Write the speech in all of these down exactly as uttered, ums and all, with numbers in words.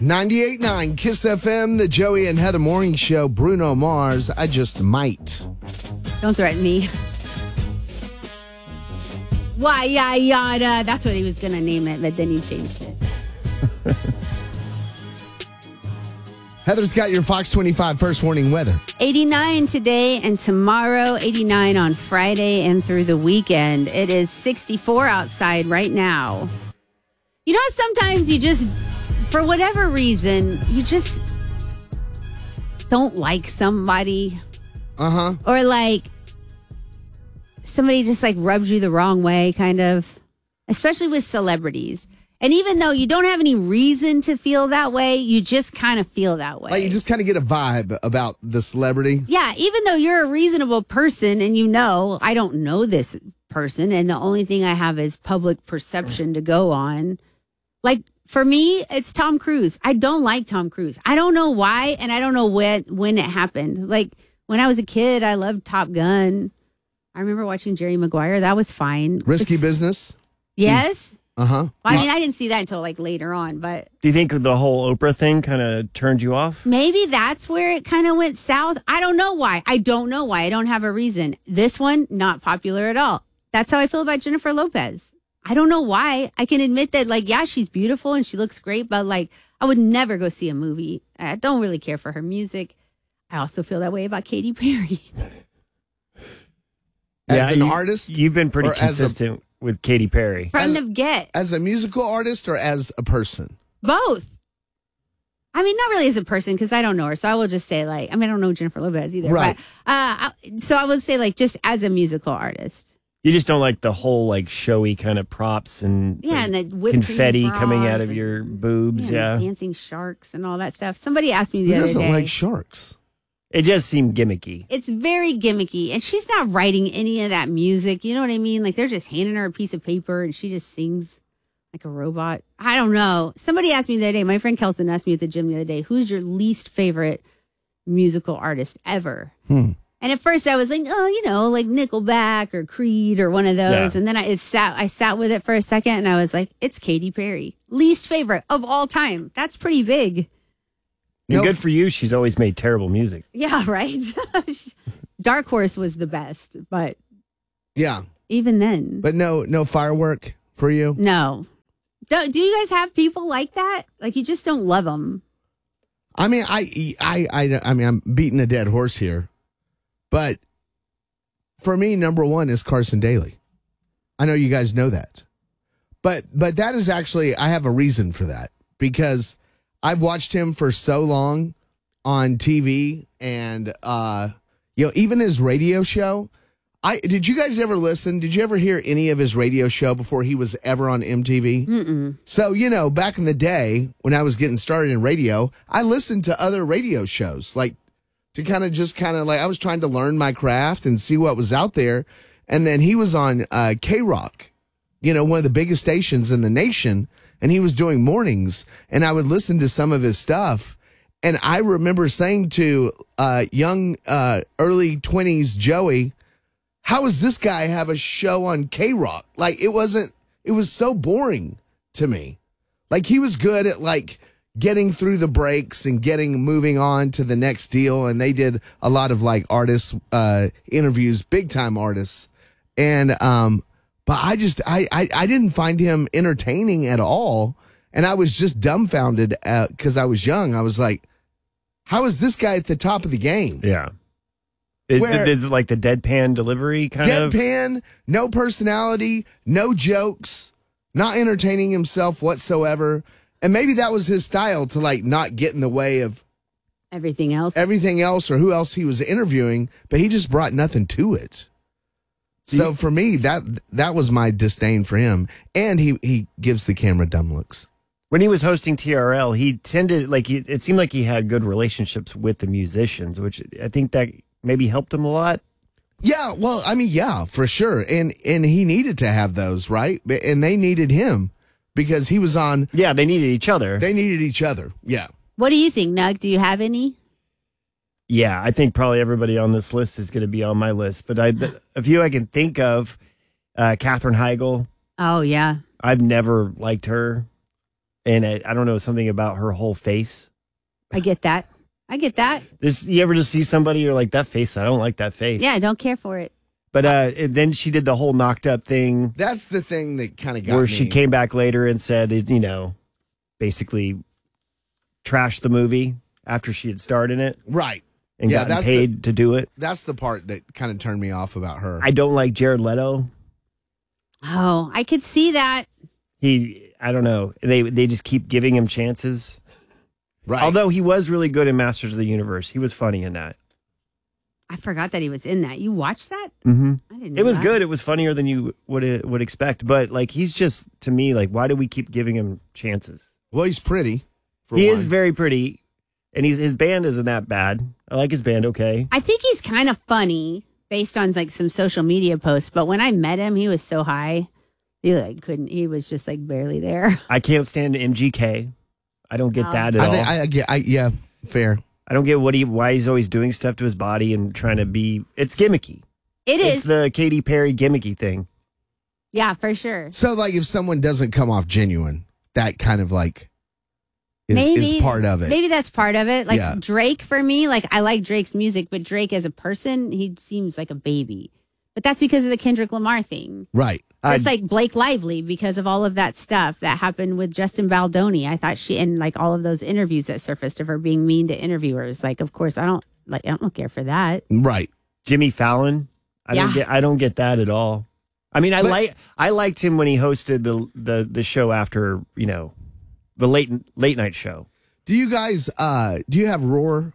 ninety-eight point nine Kiss F M, the Joey and Heather Morning Show. Bruno Mars, I Just Might. Don't threaten me. Why, yada, yada. That's what he was going to name it, but then he changed it. Heather's got your Fox twenty-five first warning weather. eighty-nine today and tomorrow, eighty-nine on Friday and through the weekend. It is sixty-four outside right now. You know, sometimes you just, for whatever reason, you just don't like somebody. Uh-huh. Or like somebody just like rubs you the wrong way, kind of, especially with celebrities. And even though you don't have any reason to feel that way, you just kind of feel that way. Like you just kind of get a vibe about the celebrity. Yeah, even though you're a reasonable person and you know, I don't know this person and the only thing I have is public perception to go on. Like for me, it's Tom Cruise. I don't like Tom Cruise. I don't know why, and I don't know when when it happened. Like when I was a kid, I loved Top Gun. I remember watching Jerry Maguire. That was fine. Risky it's, business. Yes. Uh-huh. Well, I mean, I didn't see that until like later on, but do you think the whole Oprah thing kind of turned you off? Maybe that's where it kind of went south. I don't know why. I don't know why. I don't have a reason. This one, not popular at all. That's how I feel about Jennifer Lopez. I don't know why. I can admit that, like, yeah, she's beautiful and she looks great, but like, I would never go see a movie. I don't really care for her music. I also feel that way about Katy Perry. As yeah, an you, artist? You've been pretty or as a- consistent with Katy Perry. From As- the get. As a musical artist or as a person? Both. I mean, not really as a person because I don't know her. So I will just say, like, I mean, I don't know Jennifer Lopez either. Right. But, uh, I- so I would say, like, just as a musical artist. You just don't like the whole like showy kind of props and Yeah, and the whipped confetti cream coming bras out of and- your boobs. Yeah, Yeah, dancing sharks and all that stuff. Somebody asked me the Who other doesn't day. like sharks? it just seemed gimmicky. It's very gimmicky, and she's not writing any of that music. You know what I mean? Like they're just handing her a piece of paper, and she just sings like a robot. I don't know. Somebody asked me the other day. My friend Kelson asked me at the gym the other day, "Who's your least favorite musical artist ever?" Hmm. And at first I was like, "Oh, you know, like Nickelback or Creed or one of those." Yeah. And then I it sat. I sat with it for a second, and I was like, "It's Katy Perry, least favorite of all time." That's pretty big. And No, good for you. She's always made terrible music. Yeah, right. Dark Horse was the best, but Yeah. even then, But no no firework for you? no. Do, do you guys have people like that? Like you just don't love them? I mean, I, I, I, I mean, I'm beating a dead horse here. But for me, number one is Carson Daly. I know you guys know that. But but that is actually, I have a reason for that. Because I've watched him for so long on T V and, uh, you know, even his radio show. I Did you guys ever listen? Did you ever hear any of his radio show before he was ever on M T V? Mm-mm. So, you know, back in the day when I was getting started in radio, I listened to other radio shows, like to kind of just kind of like, I was trying to learn my craft and see what was out there. And then he was on uh, K-Rock, you know, one of the biggest stations in the nation, and he was doing mornings, and I would listen to some of his stuff. And I remember saying to uh, young, uh, early twenties Joey, how does this guy have a show on K-Rock? Like, it wasn't, it was so boring to me. Like, he was good at, like, getting through the breaks and getting, moving on to the next deal. And they did a lot of, like, artists, uh, interviews, big-time artists. And, um, but I just, I, I, I didn't find him entertaining at all. And I was just dumbfounded because I was young. I was like, how is this guy at the top of the game? Yeah. Is, Where- is it like the deadpan delivery kind of? Deadpan, no personality, no jokes, not entertaining himself whatsoever. And maybe that was his style to like not get in the way of Everything else. everything else or who else he was interviewing, but he just brought nothing to it. So for me, that that was my disdain for him. And he, he gives the camera dumb looks. When he was hosting T R L, he tended, like, he, it seemed like he had good relationships with the musicians, which I think that maybe helped him a lot. Yeah, well, I mean, yeah, for sure. And and he needed to have those, right? And they needed him because he was on, Yeah, they needed each other. they needed each other. Yeah. What do you think, Nug? Do you have any? Yeah, I think probably everybody on this list is going to be on my list. But I, the, a few I can think of, uh, Katherine Heigl. Oh, yeah. I've never liked her. and I, I don't know, something about her whole face. I get that. I get that. This, you ever just see somebody, you're like, that face, I don't like that face. Yeah, I don't care for it. But uh, and then she did the whole knocked up thing. That's the thing that kind of got where me. she came back later and said, you know, basically trashed the movie after she had starred in it. Right. And Yeah, gotten that's paid to do it. That's the part that kind of turned me off about her. I don't like Jared Leto. Oh, I could see that. He, I don't know. They they just keep giving him chances. Right. Although he was really good in Masters of the Universe. He was funny in that. I forgot that he was in that. You watched that? Mm-hmm. I didn't know It was that. good. It was funnier than you would would expect. But like, he's just, to me, like, why do we keep giving him chances? Well, he's pretty. For He one. is very pretty, and he's his band isn't that bad. I like his band. Okay. I think he's kind of funny based on like some social media posts. But when I met him, he was so high. He like couldn't. He was just like barely there. I can't stand M G K. I don't get Oh. that at I all. think I, I get. I yeah, fair. I don't get what he why he's always doing stuff to his body and trying to be. It's gimmicky. It It's is. the Katy Perry gimmicky thing. Yeah, for sure. So, like, if someone doesn't come off genuine, that kind of like is, Maybe is part of it. Maybe that's part of it. Like Yeah. Drake for me, like I like Drake's music, but Drake as a person, he seems like a baby. But that's because of the Kendrick Lamar thing. Right. It's I- like Blake Lively because of all of that stuff that happened with Justin Baldoni. I thought she and like all of those interviews that surfaced of her being mean to interviewers. Like, of course, I don't like. I don't care for that. Right. Jimmy Fallon. I don't Yeah. get. I don't get that at all. I mean, I But- like. I liked him when he hosted the the the show after, you know, the late late night show. Do you guys? uh Do you have Roar?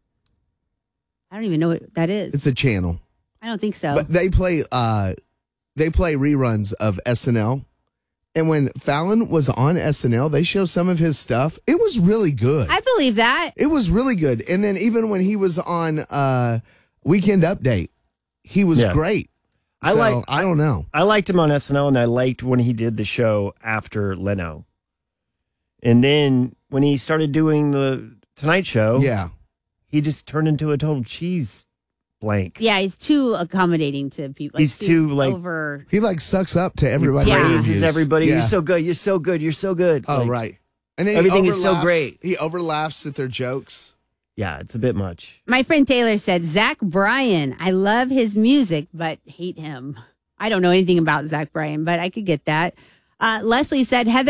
I don't even know what that is. It's a channel, I don't think so. but they play. uh They play reruns of S N L, and when Fallon was on S N L, they show some of his stuff. It was really good. I believe that. It was really good. And then even when he was on uh Weekend Update, he was Yeah. great. I So, like- I don't know. I liked him on S N L, and I liked when he did the show after Leno. And then when he started doing the Tonight Show, Yeah. he just turned into a total cheese blank. Yeah, he's too accommodating to people. Like, He's too, like- over. He like sucks up to everybody. Yeah. he Praises interviews. everybody. Yeah. You're so good. You're so good. You're so good. Oh, Like, right. And then everything he is so overlaughs- great. He overlaughs at their jokes. Yeah, it's a bit much. My friend Taylor said Zach Bryan. I love his music, but hate him. I don't know anything about Zach Bryan, but I could get that. Uh, Leslie said Heather.